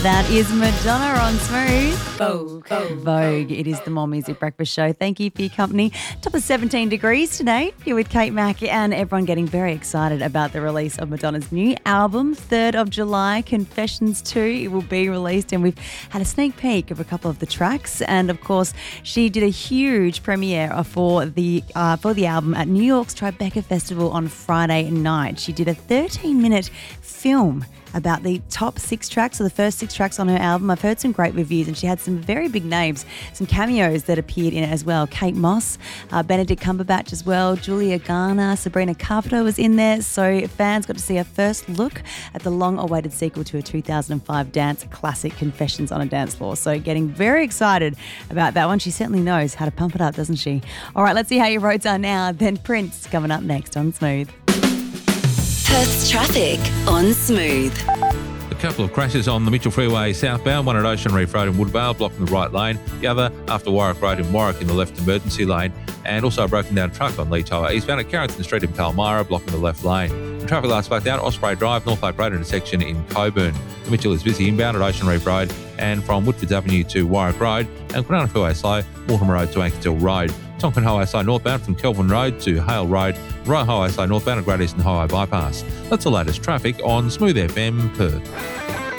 That is Madonna on Smooth. Vogue. It is the More Music Breakfast Show. Thank you for your company. Top of 17 degrees today. Here with Kate Mack and everyone getting very excited about the release of Madonna's new album, 3rd of July, Confessions 2. It will be released and we've had a sneak peek of a couple of the tracks. And of course, she did a huge premiere for the album at New York's Tribeca Festival on Friday night. She did a 13-minute film about the top 6 tracks, or the first 6 tracks on her album. I've heard some great reviews and she had some very big names, some cameos that appeared in it as well. Kate Moss, Benedict Cumberbatch as well, Julia Garner, Sabrina Carpenter was in there. So fans got to see a first look at the long-awaited sequel to a 2005 dance classic, Confessions on a Dance Floor. So getting very excited about that one. She certainly knows how to pump it up, doesn't she? All right, let's see how your roads are now. Then Prince coming up next on Smooth. Perth's traffic on Smooth. A couple of crashes on the Mitchell Freeway southbound, one at Ocean Reef Road in Woodvale, blocking the right lane, the other after Warwick Road in Warwick in the left emergency lane, and also a broken down truck on Leach Highway eastbound at Carrington Street in Palmyra, blocking the left lane. The traffic lights back down Osprey Drive, North Lake Road intersection in Coburn. The Mitchell is busy inbound at Ocean Reef Road and from Woodfords Avenue to Warwick Road, and Kwinana Freeway slow, Mortimer Road to Ankertill Road. Tonkin Highway slow northbound from Kelvin Road to Hale Road, Royal Highway slow northbound at Great Eastern Highway bypass. That's the latest traffic on Smooth FM Perth.